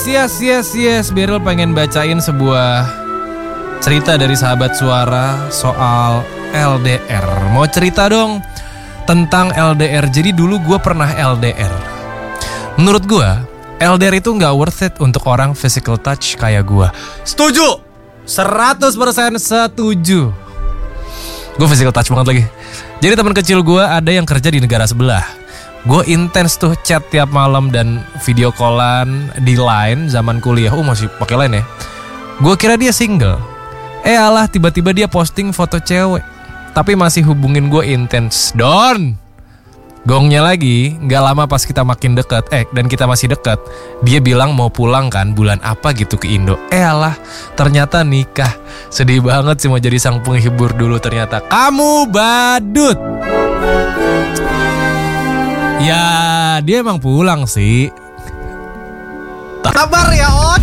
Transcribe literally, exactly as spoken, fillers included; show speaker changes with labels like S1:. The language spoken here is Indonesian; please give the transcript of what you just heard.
S1: yes, yes, yes. Beryl pengen bacain sebuah cerita dari sahabat suara soal L D R. Mau cerita dong tentang L D R. Jadi dulu gue pernah L D R. Menurut gue L D R itu gak worth it untuk orang physical touch kayak gue. Setuju, seratus persen setuju. Gue physical touch banget lagi. Jadi teman kecil gue ada yang kerja di negara sebelah. Gue intens tuh chat tiap malam dan video callan di Line zaman kuliah. Oh masih pakai Line ya. Gue kira dia single. Eh alah tiba-tiba dia posting foto cewek. Tapi masih hubungin gue intens. Don. Gongnya lagi, gak lama pas kita makin deket, eh dan kita masih deket, dia bilang mau pulang kan bulan apa gitu ke Indo. Eh alah, ternyata nikah. Sedih banget sih mau jadi sang penghibur dulu ternyata. Kamu badut. Ya, dia emang pulang sih. Kabar ya, Ot.